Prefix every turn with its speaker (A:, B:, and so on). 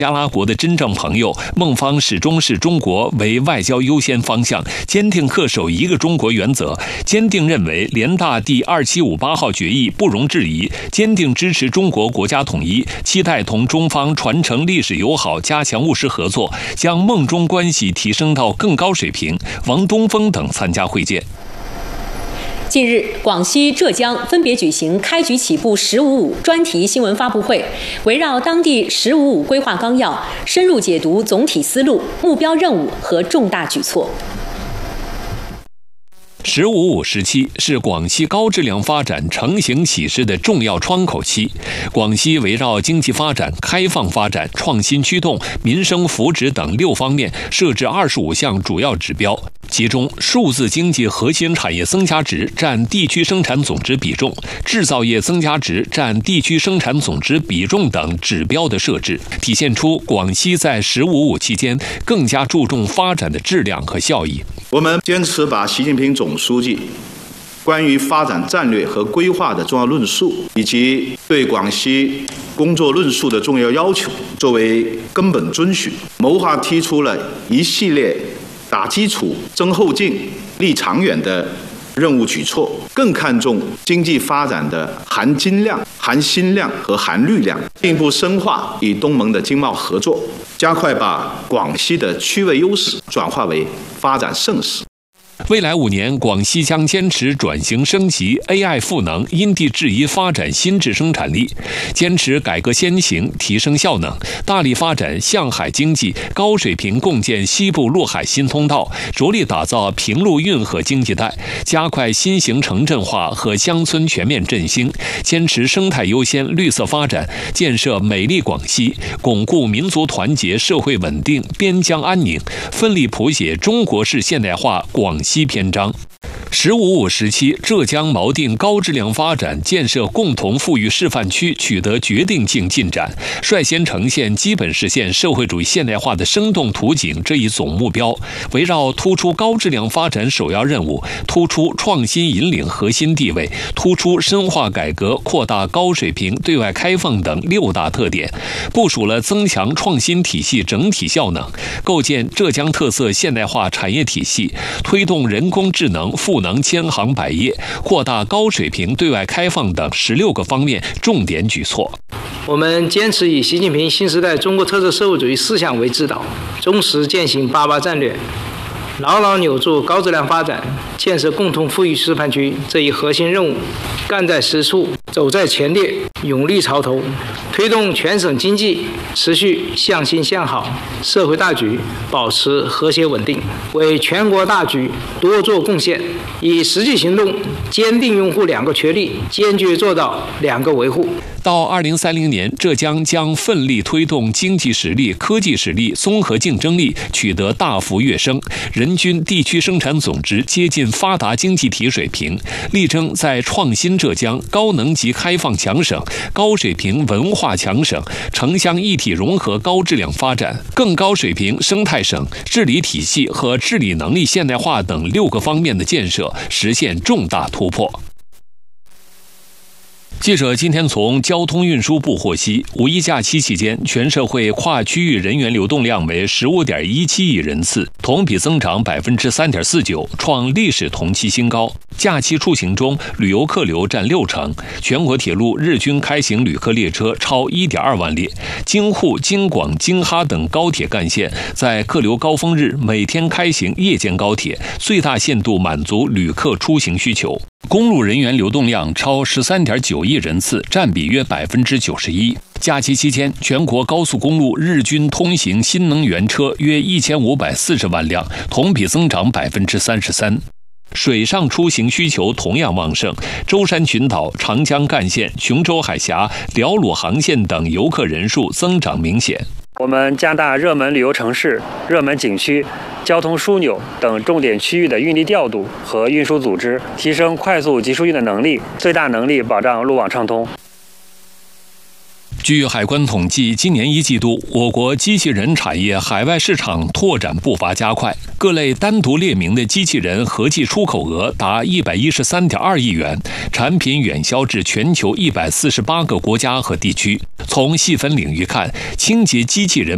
A: 加拉国的真正朋友，孟方始终视中国为外交优先方向，坚定恪守一个中国原则，坚定认为联大第2758号决议不容置疑，坚定支持中国国家统一，期待同中方传承历史友好，加强务实合作，将孟中关系提升到更高水平。王东峰等参加会见。
B: 近日，广西、浙江分别举行开局起步“15+5”专题新闻发布会，围绕当地“15+5”规划纲要，深入解读总体思路、目标任务和重大举措。
A: “15+5”时期是广西高质量发展成型启示的重要窗口期。广西围绕经济发展、开放发展、创新驱动、民生福祉等6方面设置25项主要指标，其中数字经济核心产业增加值占地区生产总值比重、制造业增加值占地区生产总值比重等指标的设置，体现出广西在“15+5”期间更加注重发展的质量和效益。
C: 我们坚持把习近平总书记关于发展战略和规划的重要论述，以及对广西工作论述的重要要求作为根本遵循，谋划提出了一系列打基础、增后劲、立长远的任务举措，更看重经济发展的含金量、含心量和含绿量，进一步深化与东盟的经贸合作，加快把广西的区位优势转化为发展盛世。
A: 未来5年，广西将坚持转型升级、AI 赋能、因地制宜发展新质生产力，坚持改革先行、提升效能，大力发展向海经济，高水平共建西部陆海新通道，着力打造平陆运河经济带，加快新型城镇化和乡村全面振兴，坚持生态优先、绿色发展，建设美丽广西，巩固民族团结、社会稳定、边疆安宁，奋力谱写中国式现代化广西篇章。“15+5”时期，浙江锚定高质量发展，建设共同富裕示范区取得决定性进展，率先呈现基本实现社会主义现代化的生动图景这一总目标。围绕突出高质量发展首要任务，突出创新引领核心地位，突出深化改革、扩大高水平对外开放等6大特点，部署了增强创新体系整体效能，构建浙江特色现代化产业体系，推动人工智能赋能千行百业，扩大高水平对外开放等16个方面重点举措。
D: 我们坚持以习近平新时代中国特色社会主义思想为指导，忠实践行88战略，牢牢扭住高质量发展、建设共同富裕示范区这一核心任务，干在实处，走在前列，勇立潮头，推动全省经济持续向新向好，社会大局保持和谐稳定，为全国大局多做贡献，以实际行动坚定拥护2个确立，坚决做到2个维护。
A: 到2030年，浙江将奋力推动经济实力、科技实力、综合竞争力取得大幅跃升，人均地区生产总值接近发达经济体水平，力争在创新浙江、高能级开放强省、高水平文化强省、城乡一体融合高质量发展、更高水平生态省、治理体系和治理能力现代化等6个方面的建设实现重大突破。记者今天从交通运输部获悉，5一假期期间，全社会跨区域人员流动量为15.17亿人次，同比增长3.49%，创历史同期新高。假期出行中，旅游客流占60%，全国铁路日均开行旅客列车超1.2万列，京沪、京广、京哈等高铁干线在客流高峰日每天开行夜间高铁，最大限度满足旅客出行需求。公路人员流动量超13.9亿人次，占比约91%。假期期间，全国高速公路日均通行新能源车约1540万辆，同比增长33%。水上出行需求同样旺盛，舟山群岛、长江干线、琼州海峡、辽鲁航线等游客人数增长明显。
E: 我们加大热门旅游城市、热门景区、交通枢纽等重点区域的运力调度和运输组织，提升快速集疏运的能力，最大能力保障路网畅通。
A: 据海关统计，今年1季度，我国机器人产业海外市场拓展步伐加快，各类单独列明的机器人合计出口额达113.2亿元，产品远销至全球148个国家和地区。从细分领域看，清洁机器人